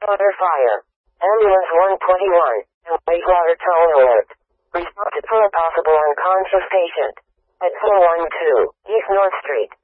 Under fire. Ambulance 121. Wastewater tow alert. Responded for a possible unconscious patient. At 412 East North Street.